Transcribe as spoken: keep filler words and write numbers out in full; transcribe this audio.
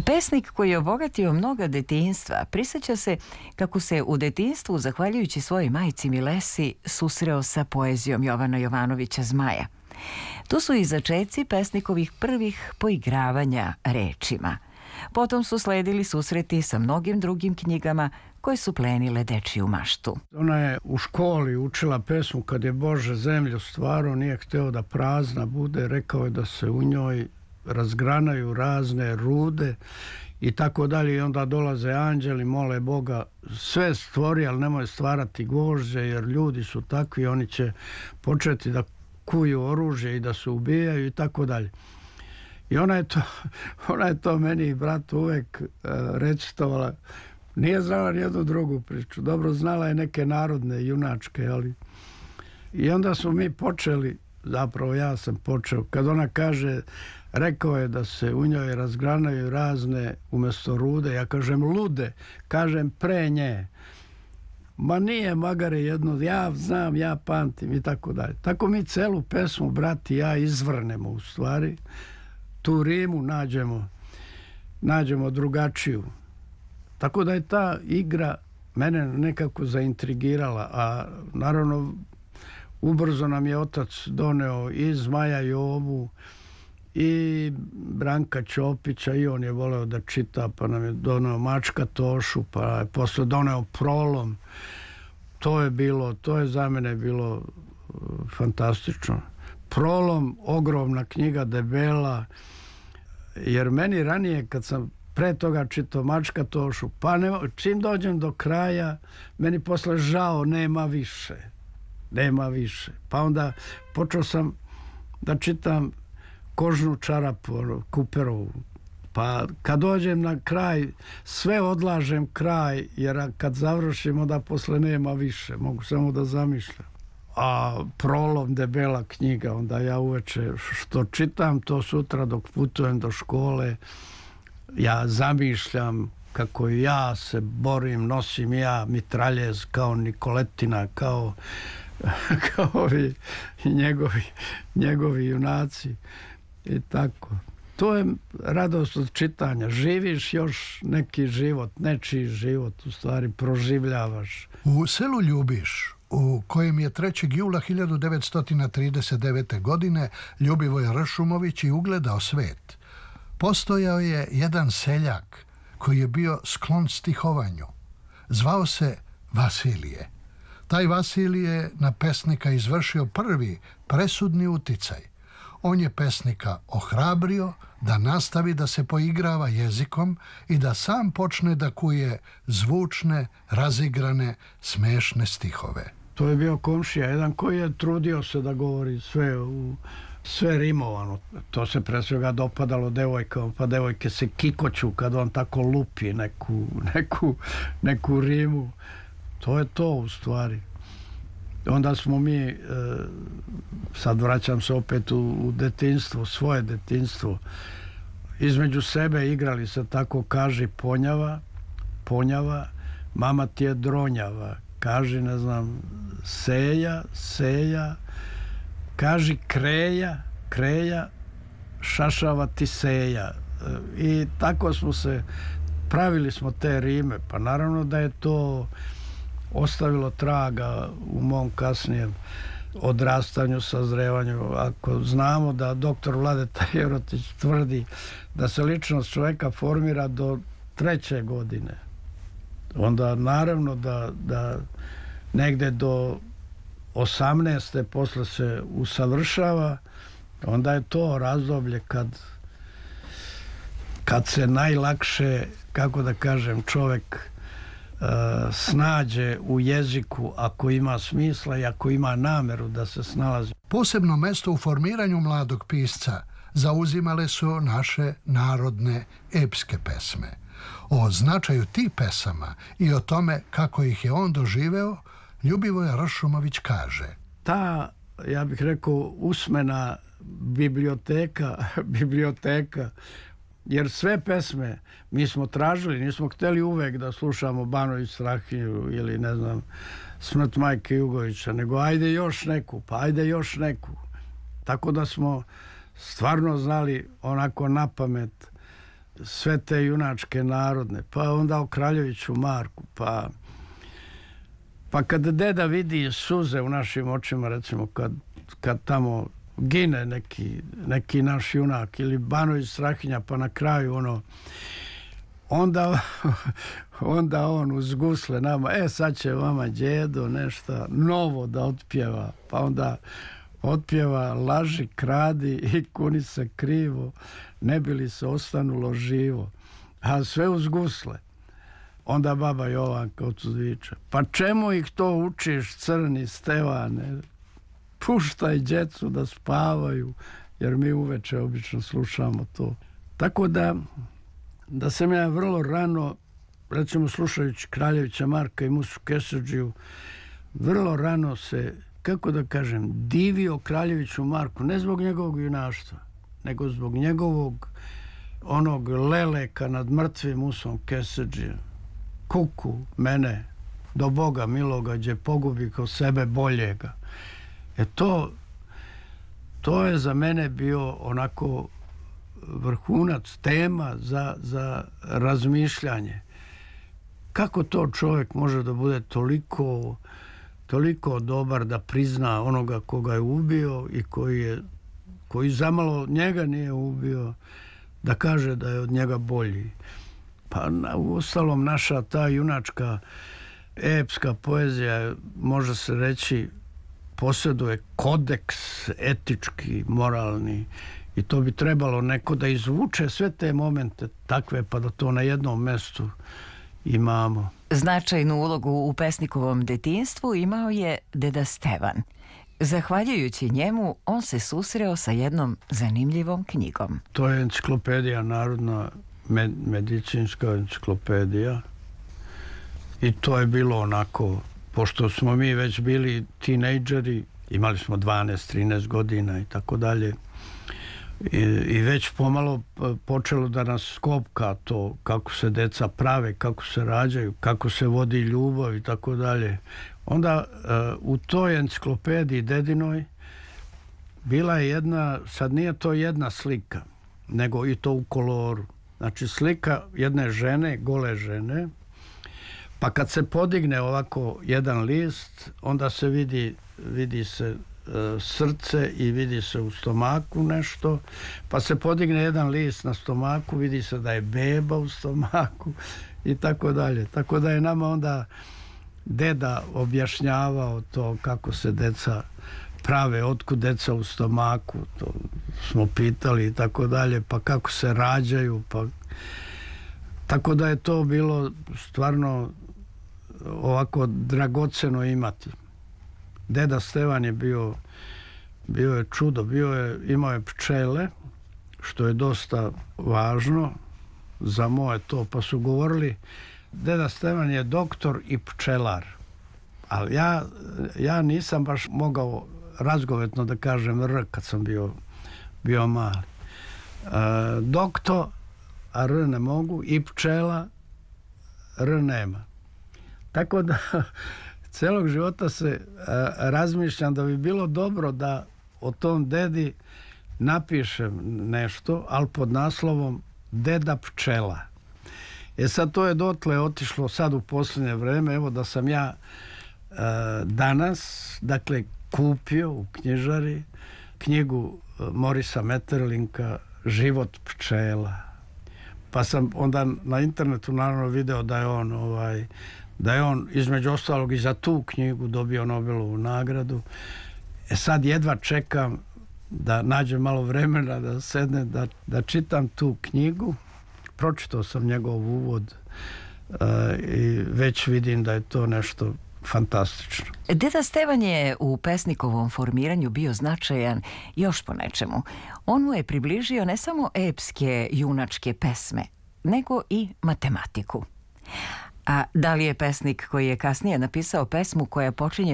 Pesnik koji je obogatio mnoga detinjstva prisjeća se kako se u detinjstvu, zahvaljujući svojoj majci Milesi, susreo sa poezijom Jovana Jovanovića Zmaja. Tu su i začeci pesnikovih prvih poigravanja rečima. Potom su sledili susreti sa mnogim drugim knjigama koje su plenile dečiju maštu. Ona je u školi učila pesmu Kad je Bože zemlju stvarao, nije hteo da prazna bude, rekao je da se u njoj razgranaju razne rude i tako dalje. I onda dolaze anđeli, mole Boga, sve stvori, ali nemoj stvarati gvožđe, jer ljudi su takvi, oni će početi da kuju oružje i da se ubijaju i tako dalje. I ona je to, ona je to meni, brat, uvek uh, recitovala. Nije znala nijednu drugu priču. Dobro, znala je neke narodne, junačke, ali... I onda smo mi počeli, zapravo ja sam počeo, kad ona kaže, rekao je da se u njoj razgranaju razne umjesto rude, ja kažem lude, kažem pre nje. Ma nije, magare, jedno, ja znam, ja pamtim i tako dalje. Tako mi celu pesmu, brat i ja, izvrnemo u stvari. Tu rimu nađemo, nađemo drugačiju. Tako da je ta igra mene nekako zaintrigirala, a naravno ubrzo nam je otac doneo i Zmaja Jovu i Branka Ćopića, i on je voleo da čita, pa nam je doneo Mačka Tošu, pa je posle doneo Prolom. To je bilo, to je za mene bilo fantastično. Prolom, ogromna knjiga, debela, jer meni ranije kad sam pre toga čitao Mačka Tošu, pa ne, čim dođem do kraja, meni posle žao, nema više. Nema više. Pa onda počeo sam da čitam Kožnu čarapu, Kuperovu. Pa kad dođem na kraj, sve odlažem kraj, jer kad završim, onda posle nema više. Mogu samo da zamišljam. A Prolom, debela knjiga, onda ja uveče što čitam, to sutra dok putujem do škole, ja zamišljam kako ja se borim, nosim ja mitraljez kao Nikoletina, kao, kao ovi njegovi, njegovi junaci i tako. To je radost od čitanja. Živiš još neki život, nečiji život, u stvari proživljavaš. U selu Ljubiš, u kojem je trećeg jula hiljadu devetsto trideset devete. godine Ljubivoj Ršumović i ugledao svet, postojao je jedan seljak koji je bio sklon stihovanju. Zvao se Vasilije. Taj Vasilije na pesnika izvršio prvi presudni uticaj. On je pesnika ohrabrio da nastavi da se poigrava jezikom i da sam počne da kuje zvučne, razigrane, smešne stihove. To je bio komšija, jedan koji je trudio se da govori sve u sve rimovano. To se pre svega dopadalo devojkama, pa devojke se kikoću kad on tako lupi neku, neku, neku rimu. To je to u stvari. Onda smo mi, e, sad vraćam se opet u, u detinjstvo, svoje detinjstvo, između sebe igrali se tako, kaži ponjava, ponjava, mama ti je dronjava, kaži, ne znam, seja, seja, kaži kreja, kreja, šašava ti seja. I tako smo se, pravili smo te rime, pa naravno da je to ostavilo traga u mom kasnijem odrastanju, sazrevanju. Ako znamo da doktor Vladeta Jerotić tvrdi da se ličnost čovjeka formira do treće godine, onda naravno da, da negde do osamnaeste posle se usavršava, onda je to razdoblje kad kad se najlakše, kako da kažem, čovjek uh, snađe u jeziku ako ima smisla i ako ima nameru da se snalazi. Posebno mesto u formiranju mladog pisca zauzimale su naše narodne epske pesme. O značaju tih pesama i o tome kako ih je on doživeo, Ljubivoj Ršumović kaže: ta, ja bih rekao, usmena biblioteka, biblioteka, jer sve pesme mi smo tražili, nismo htjeli uvek da slušamo Banović Strahinju ili ne znam Smrt majke Jugovića, nego ajde još neku, pa ajde još neku. Tako da smo stvarno znali onako na pamet sve te junačke narodne, pa onda o Kraljeviću Marku, pa pa kad deda vidi suze u našim očima, recimo kad, kad tamo gine neki, neki naš junak ili Banović Strahinja, pa na kraju ono, onda onda on uz gusle nama, e sad će vama djedo nešto novo da otpjeva, pa onda otpjeva laži, kradi i kuni se krivo, ne bi li se ostanulo živo, a sve uz gusle. Onda baba Jovanka odsudviče, pa čemu ih to učiš, crni Stevane? Puštaj djecu da spavaju, jer mi uveče obično slušamo to. Tako da, da sam ja vrlo rano, recimo slušajući Kraljevića Marka i Musu Kesedžiju, vrlo rano se, kako da kažem, divio Kraljeviću Marku, ne zbog njegovog junaštva, nego zbog njegovog onog leleka nad mrtvim Musom Kesedžijem. Kuku mene do Boga miloga, gdje pogubi kao sebe boljega. E to, to je za mene bio onako vrhunac, tema za, za razmišljanje. Kako to čovjek može da bude toliko, toliko dobar da prizna onoga koga je ubio i koji je, koji zamalo njega nije ubio, da kaže da je od njega bolji. Pa u ostalom naša ta junačka epska poezija, može se reći, posjeduje kodeks etički, moralni, i to bi trebalo neko da izvuče sve te momente takve, pa da to na jednom mestu imamo. Značajnu ulogu u pesnikovom detinjstvu imao je deda Stevan. Zahvaljujući njemu, on se susreo sa jednom zanimljivom knjigom. To je enciklopedija, narodna med, medicinska enciklopedija, i to je bilo onako, pošto smo mi već bili tinejdžeri, imali smo dvanaest trinaest godina i tako dalje, I, i već pomalo počelo da nas skopka to kako se deca prave, kako se rađaju, kako se vodi ljubav i tako dalje. Onda uh, u toj enciklopediji dedinoj bila je jedna, sad nije to jedna slika, nego i to u koloru. Znači slika jedne žene, gole žene, pa kad se podigne ovako jedan list, onda se vidi, vidi se srce i vidi se u stomaku nešto, pa se podigne jedan list na stomaku, vidi se da je beba u stomaku i tako dalje. Tako da je nama onda deda objašnjavao to kako se deca prave, otkud deca u stomaku, to smo pitali i tako dalje, pa kako se rađaju, pa tako da je to bilo stvarno ovako dragoceno imati. Deda Stevan je bio, bio je čudo, bio je, imao je pčele, što je dosta važno za moje to, pa su govorili deda Stevan je doktor i pčelar, ali ja, ja nisam baš mogao razgovetno da kažem R kad sam bio, bio mali. E, doktor, a R ne mogu, i pčela, R nema. Tako da celog života se a, razmišljam da bi bilo dobro da o tom dedi napišem nešto, ali pod naslovom Deda pčela. E sad to je dotle otišlo sad u posljednje vreme, evo da sam ja a, danas, dakle, kupio u knjižari knjigu Morisa Metterlinka Život pčela. Pa sam onda na internetu naravno video da je on ovaj da je on između ostalog i za tu knjigu dobio Nobelovu nagradu. E sad jedva čekam da nađem malo vremena da sedne da, da čitam tu knjigu. Pročitao sam njegov uvod uh, i već vidim da je to nešto fantastično. Deda Stevan je u pesnikovom formiranju bio značajan još po nečemu. On mu je približio ne samo epske junačke pesme, nego i matematiku. A da li je pesnik koji je kasnije napisao pesmu koja počinje